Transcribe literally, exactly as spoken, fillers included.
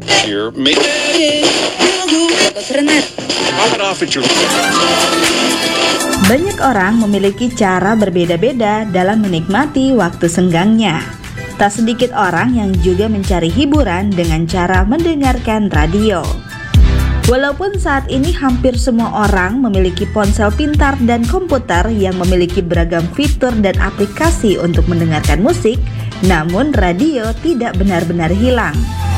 Here, make Pop it off at your Banyak orang memiliki cara berbeda-beda dalam menikmati waktu senggangnya. Tak sedikit orang yang juga mencari hiburan dengan cara mendengarkan radio. Walaupun saat ini hampir semua orang memiliki ponsel pintar dan komputer yang memiliki beragam fitur dan aplikasi untuk mendengarkan musik, namun radio tidak benar-benar hilang.